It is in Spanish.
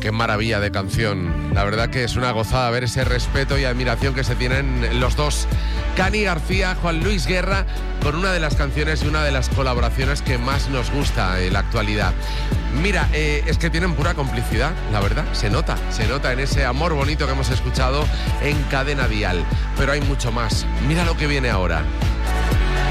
Qué maravilla de canción. La verdad que es una gozada ver ese respeto y admiración que se tienen los dos. Cani García, Juan Luis Guerra, con una de las canciones y una de las colaboraciones que más nos gusta en la actualidad. Mira, es que tienen pura complicidad, la verdad, se nota en ese amor bonito que hemos escuchado en Cadena Dial. Pero hay mucho más. Mira lo que viene ahora.